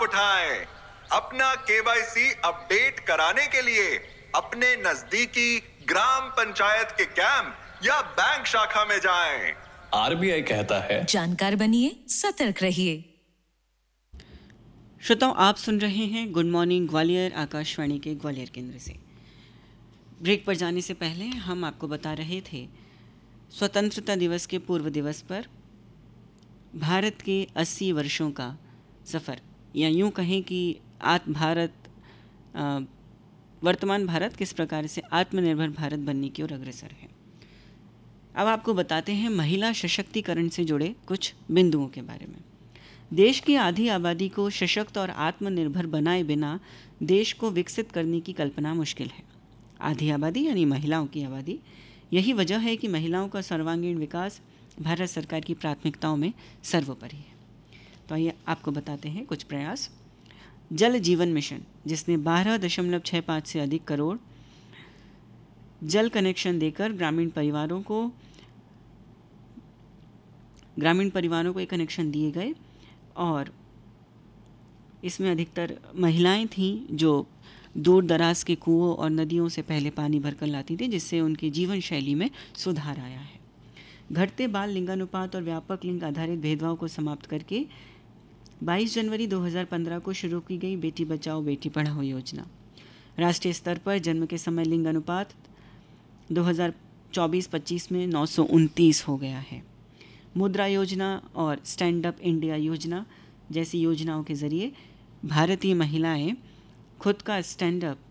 उठाएं। अपना KYC update कराने के लिए अपने नजदीकी ग्राम पंचायत के कैंप या बैंक शाखा में जाएं। आरबीआई कहता है, जानकार बनिए, सतर्क रहिए। श्रोताओं, आप सुन रहे हैं गुड मॉर्निंग ग्वालियर, आकाशवाणी के ग्वालियर केंद्र से। ब्रेक पर जाने से पहले हम आपको बता रहे थे, स्वतंत्रता दिवस के पूर्व दिवस पर भारत के 80 वर्षों का सफ़र, या यूँ कहें कि वर्तमान भारत किस प्रकार से आत्मनिर्भर भारत बनने की ओर अग्रसर है। अब आपको बताते हैं महिला सशक्तिकरण से जुड़े कुछ बिंदुओं के बारे में। देश की आधी आबादी को सशक्त और आत्मनिर्भर बनाए बिना देश को विकसित करने की कल्पना मुश्किल है। आधी आबादी यानी महिलाओं की आबादी। यही वजह है कि महिलाओं का सर्वांगीण विकास भारत सरकार की प्राथमिकताओं में सर्वोपरि है। तो आइए आपको बताते हैं कुछ प्रयास। जल जीवन मिशन, जिसने 12.65 से अधिक करोड़ जल कनेक्शन देकर ग्रामीण परिवारों को एक कनेक्शन दिए गए, और इसमें अधिकतर महिलाएं थीं जो दूर दराज के कुओं और नदियों से पहले पानी भरकर लाती थी, जिससे उनकी जीवन शैली में सुधार आया है। घटते बाल लिंगानुपात और व्यापक लिंग आधारित भेदभाव को समाप्त करके 22 जनवरी 2015 को शुरू की गई बेटी बचाओ बेटी पढ़ाओ योजना। राष्ट्रीय स्तर पर जन्म के समय लिंग अनुपात 2024-25 में 929 हो गया है। मुद्रा योजना और स्टैंड अप इंडिया योजना जैसी योजनाओं के ज़रिए भारतीय महिलाएं खुद का स्टैंड अप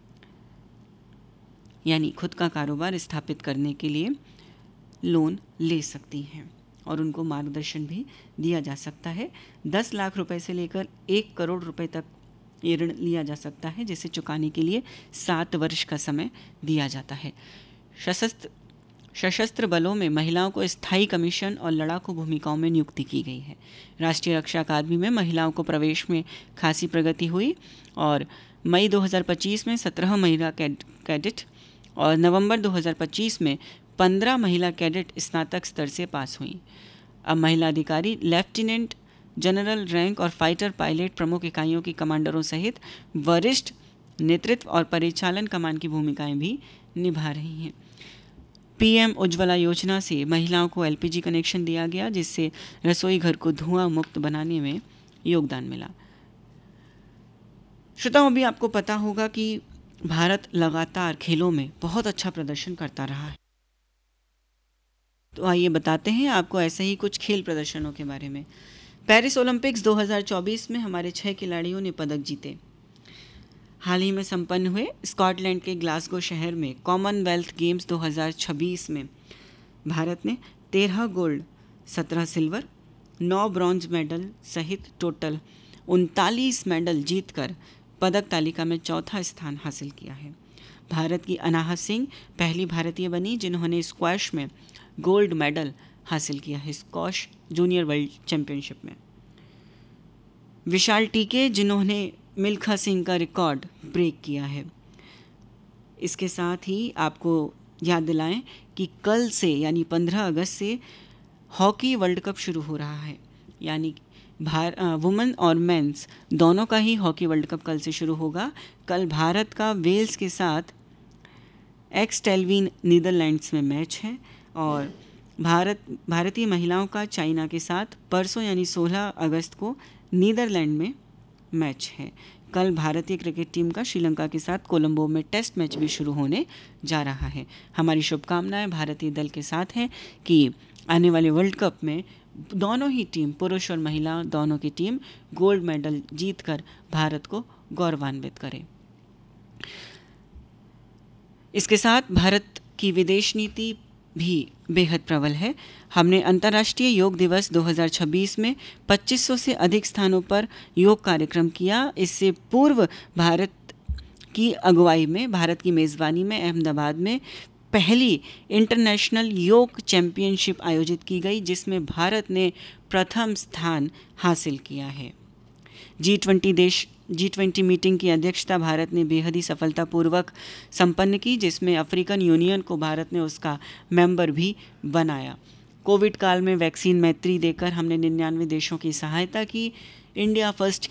यानी खुद का कारोबार स्थापित करने के लिए लोन ले सकती हैं, और उनको मार्गदर्शन भी दिया जा सकता है। 10 लाख रुपए से लेकर 1 करोड़ रुपए तक ये ऋण लिया जा सकता है, जिसे चुकाने के लिए 7 वर्ष का समय दिया जाता है। सशस्त्र बलों में महिलाओं को स्थायी कमीशन और लड़ाकू भूमिकाओं में नियुक्ति की गई है। राष्ट्रीय रक्षा अकादमी में महिलाओं को प्रवेश में खासी प्रगति हुई, और मई 2025 में 17 महिला कैडेट और नवंबर 2025 में 15 महिला कैडेट स्नातक स्तर से पास हुई। अब महिला अधिकारी लेफ्टिनेंट जनरल रैंक और फाइटर पायलट प्रमुख इकाइयों की कमांडरों सहित वरिष्ठ नेतृत्व और परिचालन कमान की भूमिकाएं भी निभा रही हैं। पीएम उज्ज्वला योजना से महिलाओं को एलपीजी कनेक्शन दिया गया, जिससे रसोई घर को धुआं मुक्त बनाने में योगदान मिला। श्रोताओं, अभी आपको पता होगा कि भारत लगातार खेलों में बहुत अच्छा प्रदर्शन करता रहा है। तो आइए बताते हैं आपको ऐसे ही कुछ खेल प्रदर्शनों के बारे में। पेरिस ओलंपिक्स 2024 में हमारे 6 खिलाड़ियों ने पदक जीते। हाल ही में संपन्न हुए स्कॉटलैंड के ग्लासगो शहर में कॉमनवेल्थ गेम्स 2026 में भारत ने 13 गोल्ड, 17 सिल्वर, 9 ब्रॉन्ज मेडल सहित टोटल 39 मेडल जीतकर पदक तालिका में चौथा स्थान हासिल किया है। भारत की अनाहत सिंह पहली भारतीय बनी जिन्होंने स्क्वैश में गोल्ड मेडल हासिल किया है, स्क्वैश जूनियर वर्ल्ड चैंपियनशिप में। विशाल टीके जिन्होंने मिल्खा सिंह का रिकॉर्ड ब्रेक किया है। इसके साथ ही आपको याद दिलाएं कि कल से यानी 15 अगस्त से हॉकी वर्ल्ड कप शुरू हो रहा है, यानी वुमेन और मेंस दोनों का ही हॉकी वर्ल्ड कप कल से शुरू होगा। कल भारत का वेल्स के साथ एक्सटेल्विन नीदरलैंड्स में मैच है, और भारतीय महिलाओं का चाइना के साथ परसों यानी 16 अगस्त को नीदरलैंड में मैच है। कल भारतीय क्रिकेट टीम का श्रीलंका के साथ कोलंबो में टेस्ट मैच भी शुरू होने जा रहा है। हमारी शुभकामनाएं भारतीय दल के साथ हैं कि आने वाले वर्ल्ड कप में दोनों ही टीम, पुरुष और महिला दोनों की टीम, गोल्ड मेडल जीतकर भारत को गौरवान्वित करे। इसके साथ भारत की विदेश नीति भी बेहद प्रबल है। हमने अंतर्राष्ट्रीय योग दिवस 2026 में 2500 से अधिक स्थानों पर योग कार्यक्रम किया। इससे पूर्व भारत की अगुवाई में, भारत की मेज़बानी में अहमदाबाद में पहली इंटरनेशनल योग चैंपियनशिप आयोजित की गई, जिसमें भारत ने प्रथम स्थान हासिल किया है। G20 मीटिंग की अध्यक्षता भारत ने बेहद ही सफलतापूर्वक संपन्न की, जिसमें अफ्रीकन यूनियन को भारत ने उसका मेंबर भी बनाया। कोविड काल में वैक्सीन मैत्री देकर हमने 99 देशों की सहायता की। India first